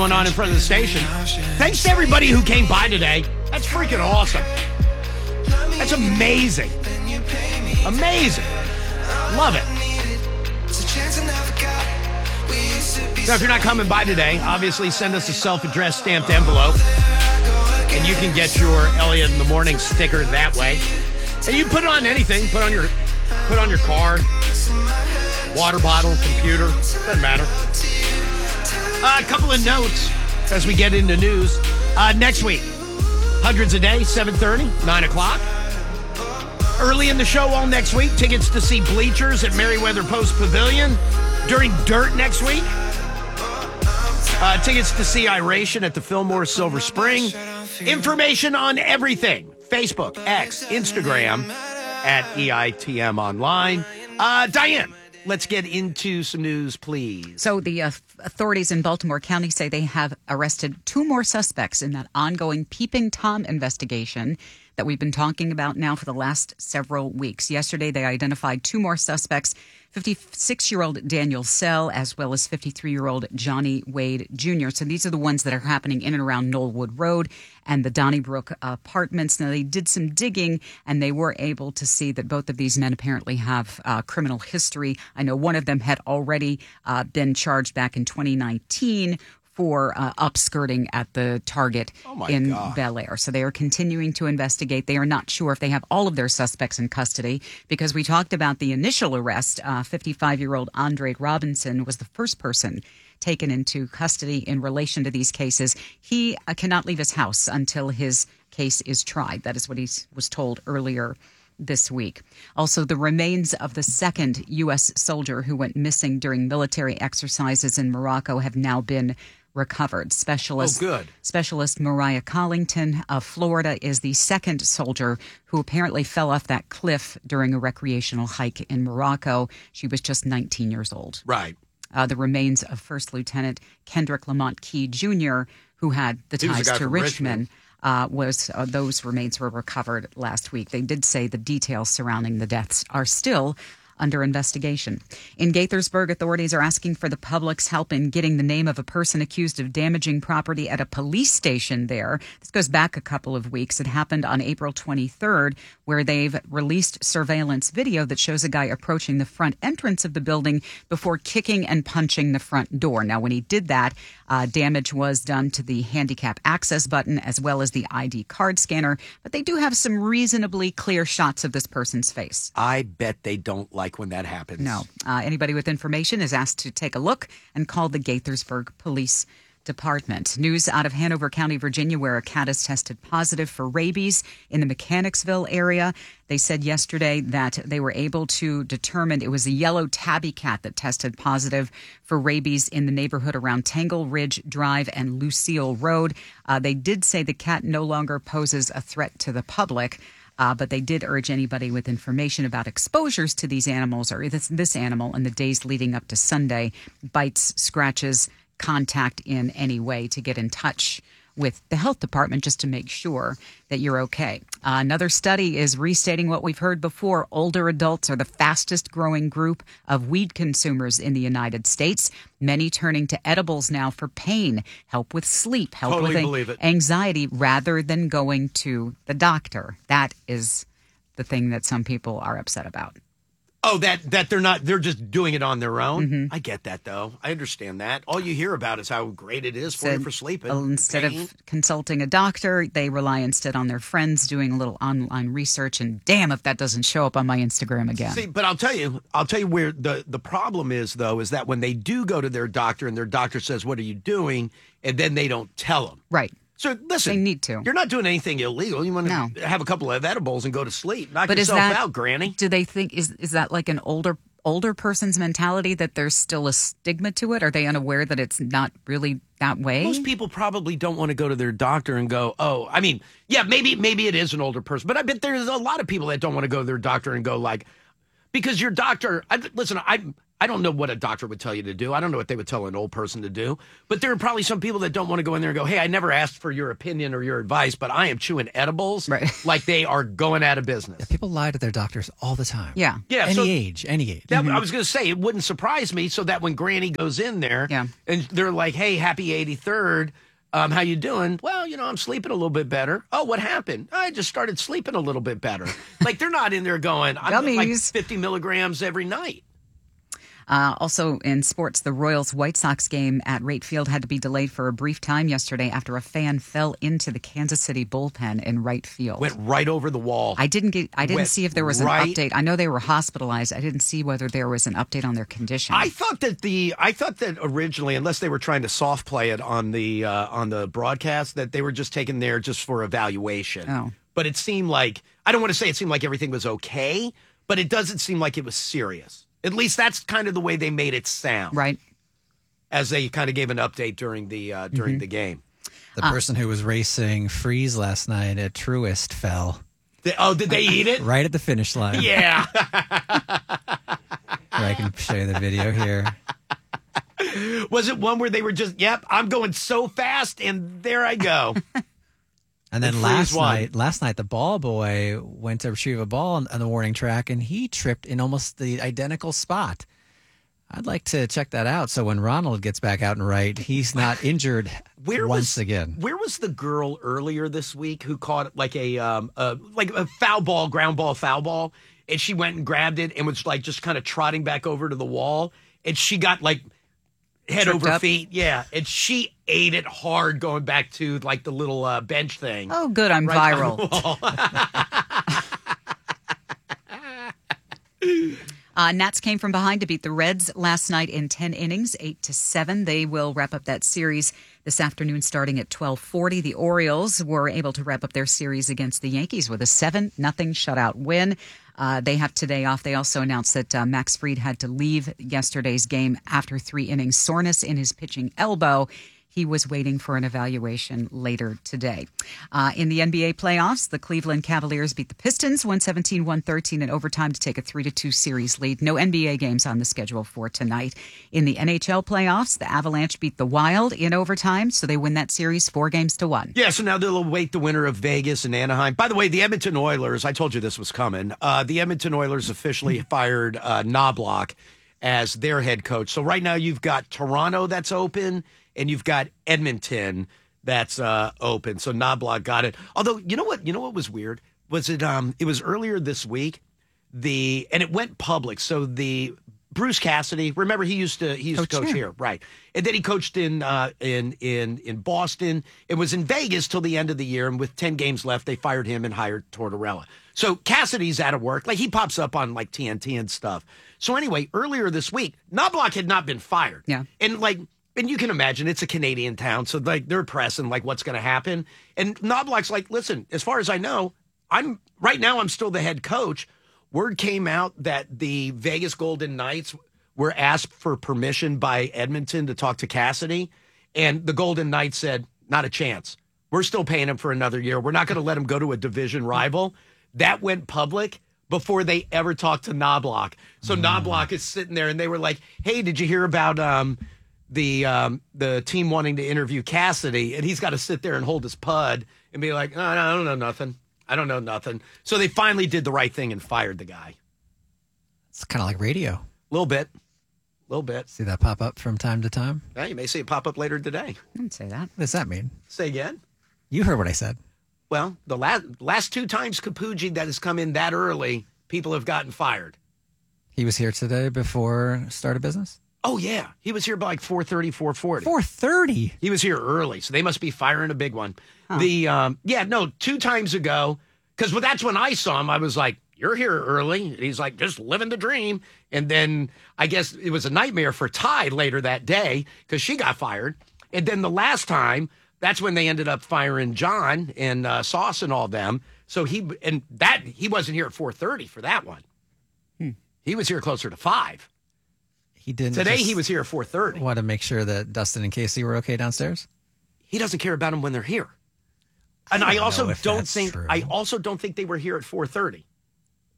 going on in front of the station. Thanks to everybody who came by today. That's freaking awesome. That's amazing. Amazing. Love it. Now, if you're not coming by today, obviously send us a self-addressed stamped envelope. And you can get your Elliot in the Morning sticker that way. And you put it on anything. Put on your card, water bottle, computer. Doesn't matter. A couple of notes as we get into news. Next week, Hundreds a Day, 7:30, 9 o'clock. Early in the show all next week, tickets to see Bleachers at Merriweather Post Pavilion. During Dirt next week, tickets to see Iration at the Fillmore Silver Spring. Information on everything. Facebook, X, Instagram, at EITM Online. Diane, let's get into some news, please. So the authorities in Baltimore County say they have arrested 2 more suspects in that ongoing Peeping Tom investigation that we've been talking about now for the last several weeks. Yesterday, they identified 2 more suspects, 56-year-old Daniel Sell, as well as 53-year-old Johnny Wade Jr. So these are the ones that are happening in and around Knollwood Road and the Donnybrook apartments. Now, they did some digging, and they were able to see that both of these men apparently have criminal history. I know one of them had already been charged back in 2019 for upskirting at the Target in Bel Air. So they are continuing to investigate. They are not sure if they have all of their suspects in custody because we talked about the initial arrest. 55-year-old Andre Robinson was the first person taken into custody in relation to these cases. He cannot leave his house until his case is tried. That is what he was told earlier this week. Also, the remains of the second U.S. soldier who went missing during military exercises in Morocco have now been recovered. Specialist Mariah Collington of Florida is the second soldier who apparently fell off that cliff during a recreational hike in Morocco. She was just 19 years old. Right. The remains of First Lieutenant Kendrick Lamont Key Jr., who had the ties to Richmond. Those remains were recovered last week. They did say the details surrounding the deaths are still under investigation. In Gaithersburg, authorities are asking for the public's help in getting the name of a person accused of damaging property at a police station there. This goes back a couple of weeks. It happened on April 23rd, where they've released surveillance video that shows a guy approaching the front entrance of the building before kicking and punching the front door. Now, when he did that, damage was done to the handicap access button as well as the ID card scanner, but they do have some reasonably clear shots of this person's face. I bet they don't like when that happens. No. Anybody with information is asked to take a look and call the Gaithersburg Police Department. News out of Hanover County, Virginia, where a cat is tested positive for rabies in the Mechanicsville area. They said yesterday that they were able to determine it was a yellow tabby cat that tested positive for rabies in the neighborhood around Tangle Ridge Drive and Lucille Road. They did say the cat no longer poses a threat to the public. But they did urge anybody with information about exposures to these animals or this animal in the days leading up to Sunday, bites, scratches, contact in any way, to get in touch with the health department just to make sure that you're okay. Another study is restating what we've heard before. Older adults are the fastest growing group of weed consumers in the United States, many turning to edibles now for pain, help with sleep, help with anxiety, rather than going to the doctor. That is the thing that some people are upset about. Oh, that they're just doing it on their own? Mm-hmm. I get that, though. I understand that. All you hear about is how great it is for you for sleeping. Instead of consulting a doctor, they rely instead on their friends doing a little online research, and damn if that doesn't show up on my Instagram again. See, but I'll tell you where the problem is, though, is that when they do go to their doctor and their doctor says, "What are you doing?" and then they don't tell them. Right. So listen, they need to. You're not doing anything illegal. You want to have a couple of edibles and go to sleep. Knock yourself out, Granny. Do they think is that like an older person's mentality, that there's still a stigma to it? Are they unaware that it's not really that way? Most people probably don't want to go to their doctor and go, "Oh, I mean, yeah, maybe it is an older person," but I bet there's a lot of people that don't want to go to their doctor and go like, Because your doctor, listen, I don't know what a doctor would tell you to do. I don't know what they would tell an old person to do. But there are probably some people that don't want to go in there and go, hey, I never asked for your opinion or your advice, but I am chewing edibles like they are going out of business. Yeah, people lie to their doctors all the time. Yeah. Any age. I was going to say, it wouldn't surprise me so that when Granny goes in there and they're like, hey, happy 83rd, how you doing? Well, I'm sleeping a little bit better. Oh, what happened? I just started sleeping a little bit better. Like, they're not in there going, I'm like 50 milligrams every night. Also in sports, the Royals-White Sox game at Rate Field had to be delayed for a brief time yesterday after a fan fell into the Kansas City bullpen in right field. Went right over the wall. I didn't see if there was an update. I know they were hospitalized. I didn't see whether there was an update on their condition. I thought that originally, unless they were trying to soft play it on the broadcast, that they were just taken there just for evaluation. Oh. But it seemed like, I don't want to say it seemed like everything was okay, but it doesn't seem like it was serious. At least that's kind of the way they made it sound. Right. As they kind of gave an update during the game. The person who was racing Freeze last night at Truist fell. Did they eat it? Right at the finish line. Yeah. I can show you the video here. Was it one where they were just, I'm going so fast, and there I go. And then last night, the ball boy went to retrieve a ball on the warning track, and he tripped in almost the identical spot. I'd like to check that out, so when Ronald gets back out and right, he's not injured once again. Where was the girl earlier this week who caught like a foul ball, ground ball, foul ball, and she went and grabbed it and was like just kind of trotting back over to the wall, and she got like head Tripped over up. feet, and she ate it hard going back to like the little bench thing. Oh, good, I'm viral. Nats came from behind to beat the Reds last night in 10 innings, 8-7. They will wrap up that series this afternoon starting at 12:40. The Orioles were able to wrap up their series against the Yankees with a 7-0 shutout win. They have today off. They also announced that Max Fried had to leave yesterday's game after 3 innings. Soreness in his pitching elbow. He was waiting for an evaluation later today. In the NBA playoffs, the Cleveland Cavaliers beat the Pistons 117-113 in overtime to take a 3-2 series lead. No NBA games on the schedule for tonight. In the NHL playoffs, the Avalanche beat the Wild in overtime, so they win that series 4-1. Yeah, so now they'll await the winner of Vegas and Anaheim. By the way, the Edmonton Oilers, I told you this was coming. The Edmonton Oilers officially fired Knobloch as their head coach. So right now you've got Toronto that's open, and you've got Edmonton that's open. So Knobloch got it. Although, you know what was weird? Was it was earlier this week, and it went public. So the Bruce Cassidy, remember he used to coach here, right? And then he coached in Boston. It was in Vegas till the end of the year, and with 10 games left, they fired him and hired Tortorella. So Cassidy's out of work. Like, he pops up on like TNT and stuff. So anyway, earlier this week, Knobloch had not been fired. Yeah. And you can imagine it's a Canadian town, so like they're pressing like what's going to happen. And Knobloch's like, listen, as far as I know, I'm still the head coach. Word came out that the Vegas Golden Knights were asked for permission by Edmonton to talk to Cassidy, and the Golden Knights said, not a chance. We're still paying him for another year. We're not going to let him go to a division rival. That went public before they ever talked to Knobloch. So Knobloch is sitting there, and they were like, hey, did you hear about the team wanting to interview Cassidy? And he's got to sit there and hold his pud and be like, I don't know nothing. I don't know nothing. So they finally did the right thing and fired the guy. It's kind of like radio. A little bit. See that pop up from time to time? Yeah, you may see it pop up later today. I didn't say that. What does that mean? Say again? You heard what I said. Well, the last 2 times Capucci that has come in that early, people have gotten fired. He was here today before start of business? Oh, yeah. He was here by like 4:30, 4:40. 4:30? He was here early, so they must be firing a big one. Huh. 2 times ago, because that's when I saw him. I was like, you're here early. And he's like, just living the dream. And then I guess it was a nightmare for Ty later that day because she got fired. And then the last time, that's when they ended up firing John and Sauce and all them. So he wasn't here at 4:30 for that one. He was here closer to 5. He didn't. Today he was here at 4:30. Want to make sure that Dustin and Casey were okay downstairs? He doesn't care about them when they're here. And I also don't think true. they were here at 4:30.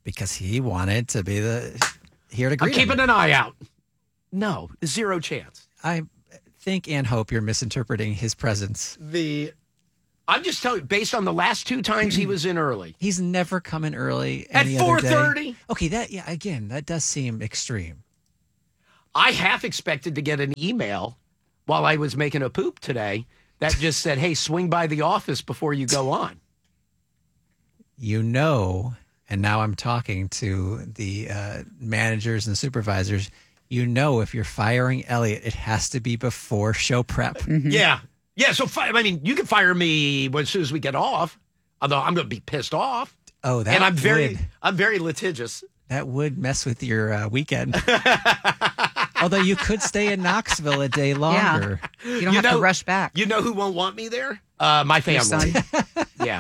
because he wanted to be here to greet I'm keeping him. an eye out. No, 0 chance. I think and hope you're misinterpreting his presence. I'm just telling you, based on the last 2 times he was in early. He's never come in early At any other day. 4:30? Okay, that does seem extreme. I half expected to get an email while I was making a poop today that just said, hey, swing by the office before you go on. You know, and now I'm talking to the managers and supervisors, you know if you're firing Elliot, it has to be before show prep. Mm-hmm. Yeah. Yeah, so, you can fire me as soon as we get off, although I'm going to be pissed off. Oh, that And I'm would, very litigious. that would mess with your weekend. Although you could stay in Knoxville a day longer. Yeah. You don't have to rush back. You know who won't want me there? My family. Yeah.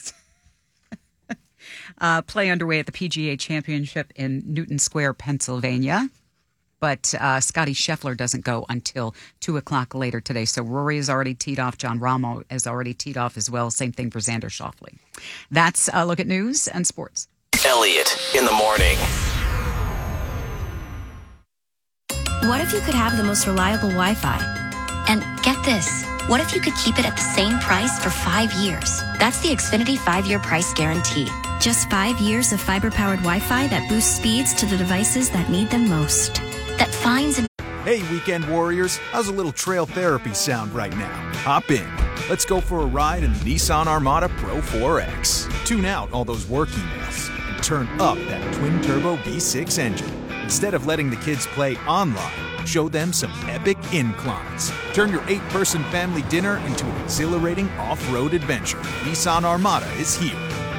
Play underway at the PGA Championship in Newton Square, Pennsylvania. But Scotty Scheffler doesn't go until 2 o'clock later today. So Rory has already teed off. John Rahm has already teed off as well. Same thing for Xander Schauffele. That's a look at news and sports. Elliot in the morning. What if you could have the most reliable Wi-Fi? And get this, what if you could keep it at the same price for 5 years? That's the Xfinity 5-year price guarantee. Just 5 years of fiber-powered Wi-Fi that boosts speeds to the devices that need them most. That finds and... Hey, weekend warriors, how's a little trail therapy sound right now? Hop in. Let's go for a ride in the Nissan Armada Pro 4X. Tune out all those work emails and turn up that twin-turbo V6 engine. Instead of letting the kids play online, show them some epic inclines. Turn your 8-person family dinner into an exhilarating off-road adventure. Nissan Armada is here.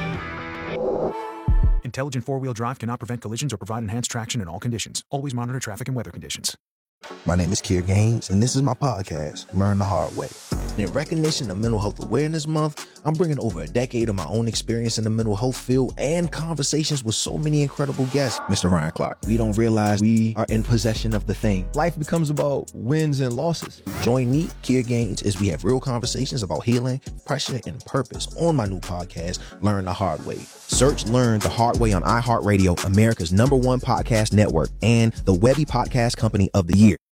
Intelligent four-wheel drive cannot prevent collisions or provide enhanced traction in all conditions. Always monitor traffic and weather conditions. My name is Kier Gaines, and this is my podcast, Learn the Hard Way. In recognition of Mental Health Awareness Month, I'm bringing over a decade of my own experience in the mental health field and conversations with so many incredible guests. Mr. Ryan Clark, we don't realize we are in possession of the thing. Life becomes about wins and losses. Join me, Kier Gaines, as we have real conversations about healing, pressure, and purpose on my new podcast, Learn the Hard Way. Search Learn the Hard Way on iHeartRadio, America's #1 podcast network, and the Webby Podcast Company of the Year.